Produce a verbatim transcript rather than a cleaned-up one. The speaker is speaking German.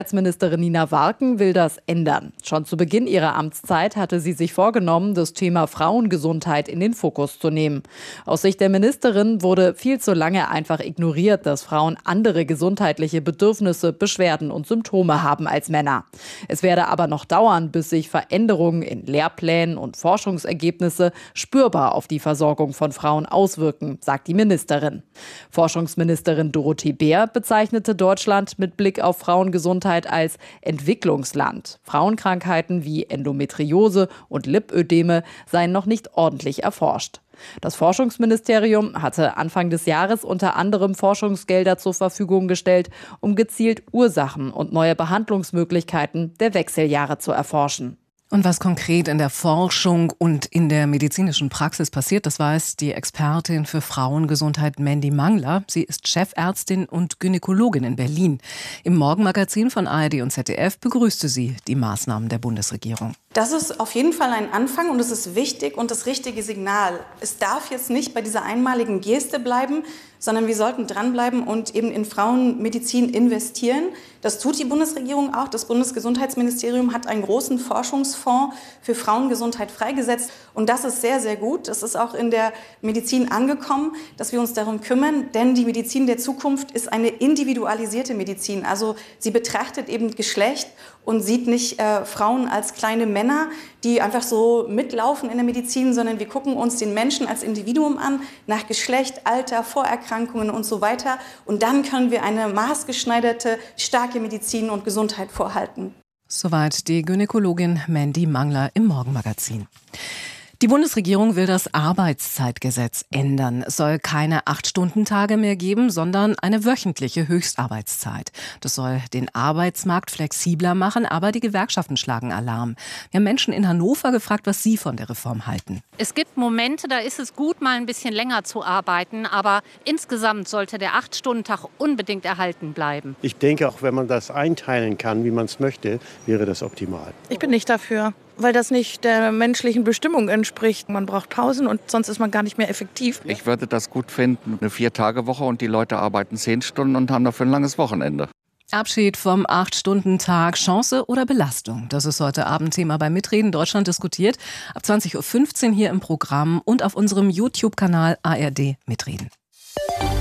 Ministerin Nina Warken will das ändern. Schon zu Beginn ihrer Amtszeit hatte sie sich vorgenommen, das Thema Frauengesundheit in den Fokus zu nehmen. Aus Sicht der Ministerin wurde viel zu lange einfach ignoriert, dass Frauen andere gesundheitliche Bedürfnisse, Beschwerden und Symptome haben als Männer. Es werde aber noch dauern, bis sich Veränderungen in Lehrplänen und Forschungsergebnisse spürbar auf die Versorgung von Frauen auswirken, sagt die Ministerin. Forschungsministerin Dorothee Bär bezeichnete Deutschland mit Blick auf Frauengesundheit als Entwicklungsland. Frauenkrankheiten wie Endometriose und Lipödeme seien noch nicht ordentlich erforscht. Das Forschungsministerium hatte Anfang des Jahres unter anderem Forschungsgelder zur Verfügung gestellt, um gezielt Ursachen und neue Behandlungsmöglichkeiten der Wechseljahre zu erforschen. Und was konkret in der Forschung und in der medizinischen Praxis passiert, das weiß die Expertin für Frauengesundheit Mandy Mangler. Sie ist Chefärztin und Gynäkologin in Berlin. Im Morgenmagazin von A R D und Z D F begrüßte sie die Maßnahmen der Bundesregierung. Das ist auf jeden Fall ein Anfang und es ist wichtig und das richtige Signal. Es darf jetzt nicht bei dieser einmaligen Geste bleiben, sondern wir sollten dranbleiben und eben in Frauenmedizin investieren. Das tut die Bundesregierung auch. Das Bundesgesundheitsministerium hat einen großen Forschungsfonds für Frauengesundheit freigesetzt. Und das ist sehr, sehr gut. Das ist auch in der Medizin angekommen, dass wir uns darum kümmern. Denn die Medizin der Zukunft ist eine individualisierte Medizin. Also sie betrachtet eben Geschlecht und sieht nicht äh, Frauen als kleine Männer, die einfach so mitlaufen in der Medizin, sondern wir gucken uns den Menschen als Individuum an, nach Geschlecht, Alter, Vorerkrankungen und so weiter. Und dann können wir eine maßgeschneiderte, starke Medizin und Gesundheit vorhalten. Soweit die Gynäkologin Mandy Mangler im Morgenmagazin. Die Bundesregierung will das Arbeitszeitgesetz ändern. Es soll keine Acht-Stunden-Tage mehr geben, sondern eine wöchentliche Höchstarbeitszeit. Das soll den Arbeitsmarkt flexibler machen, aber die Gewerkschaften schlagen Alarm. Wir haben Menschen in Hannover gefragt, was sie von der Reform halten. Es gibt Momente, da ist es gut, mal ein bisschen länger zu arbeiten, aber insgesamt sollte der Acht-Stunden-Tag unbedingt erhalten bleiben. Ich denke, auch wenn man das einteilen kann, wie man es möchte, wäre das optimal. Ich bin nicht dafür, weil das nicht der menschlichen Bestimmung entspricht. Man braucht Pausen und sonst ist man gar nicht mehr effektiv. Ich würde das gut finden, eine Vier-Tage-Woche und die Leute arbeiten zehn Stunden und haben dafür ein langes Wochenende. Abschied vom Acht-Stunden-Tag, Chance oder Belastung? Das ist heute Abend Thema bei Mitreden Deutschland diskutiert. Ab zwanzig Uhr fünfzehn hier im Programm und auf unserem YouTube-Kanal A R D Mitreden.